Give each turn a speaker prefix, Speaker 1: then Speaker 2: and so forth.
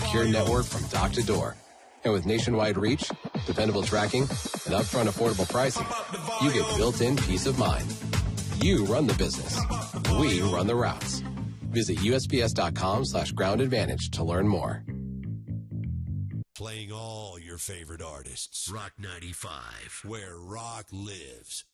Speaker 1: secure network from dock to door. And with nationwide reach, dependable tracking, and upfront affordable pricing, you get built-in peace of mind. You run the business. We run the routes. Visit USPS.com/Ground Advantage to learn more.
Speaker 2: Playing all your favorite artists. Rock 95, where rock lives.